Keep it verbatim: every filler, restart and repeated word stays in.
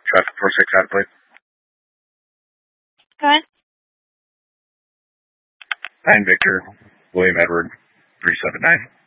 Traffic four six out of plate. Go ahead. Nine Victor, William Edward, three seven nine.